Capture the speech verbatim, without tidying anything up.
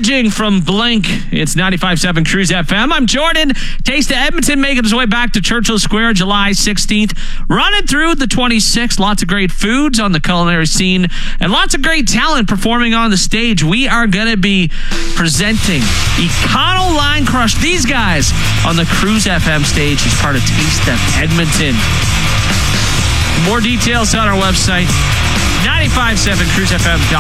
Edging from Blink. It's ninety-five point seven Cruise F M. I'm Jordan. Taste of Edmonton making his way back to Churchill Square July sixteenth. Running through the twenty-sixth. Lots of great foods on the culinary scene and lots of great talent performing on the stage. We are going to be presenting Econo Line Crush. These guys on the Cruise F M stage as part of Taste of Edmonton. More details on our website, ninety-five point seven cruise f m dot com.